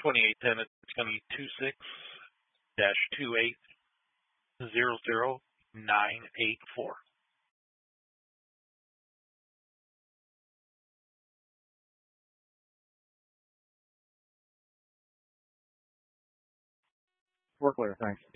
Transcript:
2810, it's going to be 26-2800-984. We're clear. Thanks.